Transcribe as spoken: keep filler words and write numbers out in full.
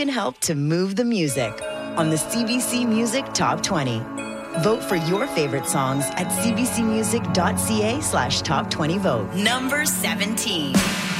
can help to move the music on the C B C Music Top twenty. Vote for your favorite songs at cbcmusic.ca slash top 20 vote. Number seventeen.